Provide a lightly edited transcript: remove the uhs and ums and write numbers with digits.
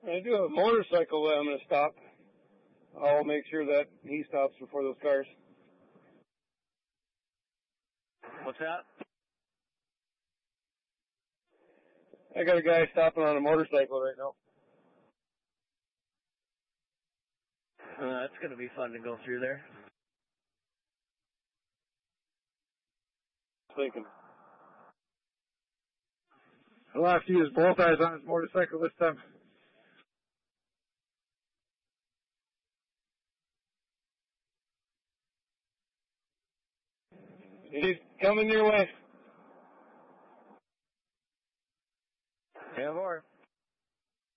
I do have a motorcycle that I'm going to stop. I'll make sure that he stops before those cars. What's that? I got a guy stopping on a motorcycle right now. That's going to be fun to go through there. Thinking. He'll have to use both eyes on his motorcycle this time. He's coming your way. 10-4.